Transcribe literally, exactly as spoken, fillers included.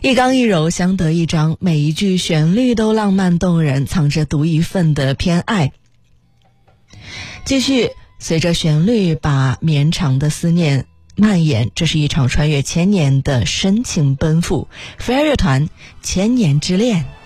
一刚一柔相得益彰，每一句旋律都浪漫动人，藏着独一份的偏爱。继续随着旋律把绵长的思念蔓延，这是一场穿越千年的深情奔赴。飞儿乐团千年之恋。